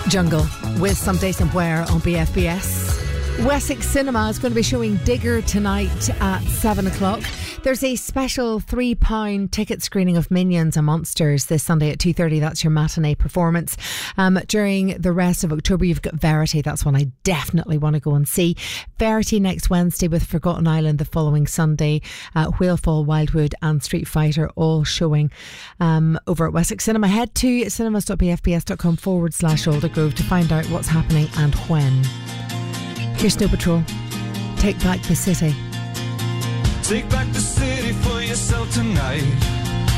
Jungle with Someday Somewhere on BFBS. Wessex Cinema is going to be showing Digger tonight at 7 o'clock. There's a special £3 ticket screening of Minions and Monsters this Sunday at 2:30. That's your matinee performance. During the rest of October, you've got Verity. That's one I definitely want to go and see. Verity next Wednesday, with Forgotten Island the following Sunday. Whalefall, Wildwood and Street Fighter all showing over at Wessex Cinema. Head to cinemas.bfbs.com/Aldergrove to find out what's happening and when. Here's Snow Patrol. Take back the city. Take back the city for yourself tonight.